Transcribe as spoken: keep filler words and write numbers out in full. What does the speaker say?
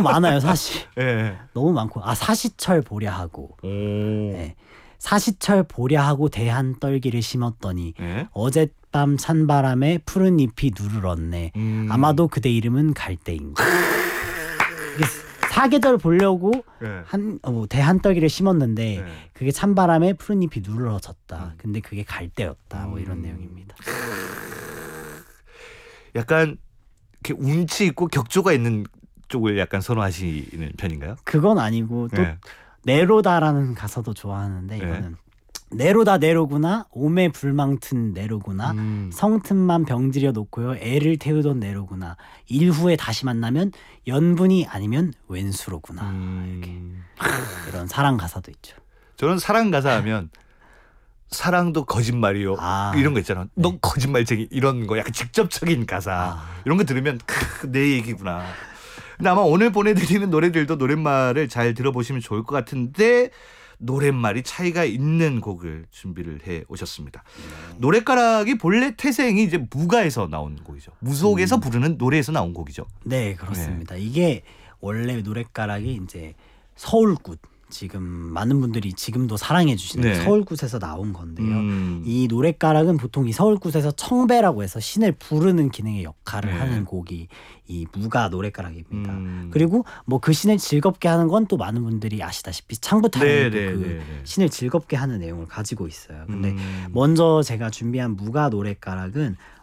너무 많아요 사실. 예. 너무 많고 아 사시철 보랴하고 오. 네. 사시철 보랴하고 대한 떨기를 심었더니 예? 어젯밤 찬바람에 푸른 잎이 누르렀네. 음. 아마도 그대 이름은 갈대인가. 이게 사계절 보려고 예. 한 어, 대한떨기를 심었는데 예. 그게 찬바람에 푸른 잎이 누르러졌다. 음. 근데 그게 갈대였다. 뭐 이런 음. 내용입니다. 약간 이렇게 운치 있고 격조가 있는 쪽을 약간 선호하시는 편인가요? 그건 아니고 또 예. 네로다라는 가사도 좋아하는데 이거는 네로다 네로구나 오매 불망튼 네로구나 음. 성틈만 병들여 놓고요 애를 태우던 네로구나 일 후에 다시 만나면 연분이 아니면 왼수로구나. 음. 이런 사랑 가사도 있죠. 저는 사랑 가사 하면 사랑도 거짓말이요. 아. 이런 거 있잖아. 네. 너 거짓말쟁이 이런 거 약간 직접적인 가사. 아. 이런 거 들으면 크, 내 얘기구나. 근데 아마 오늘 보내드리는 노래들도 노랫말을 잘 들어보시면 좋을 것 같은데 노랫말이 차이가 있는 곡을 준비를 해 오셨습니다. 네. 노랫가락이 본래 태생이 이제 무가에서 나온 곡이죠. 무속에서 음. 부르는 노래에서 나온 곡이죠. 네 그렇습니다. 이게 원래 노랫가락이 이제 서울굿 지금 많은 분들이 지금도 사랑해 주시는 네. 서울굿에서 나온 건데요. 음. 이 노랫가락은 보통 이 서울굿에서 청배라고 해서 신을 부르는 기능의 역할을 네. 하는 곡이 이 무가 노랫가락입니다. 음. 그리고 뭐 그 신을 즐겁게 하는 건 또 많은 분들이 아시다시피 창부타령도 네, 네, 그 네, 네. 신을 즐겁게 하는 내용을 가지고 있어요. 근데 음. 먼저 제가 준비한 무가 노랫가락은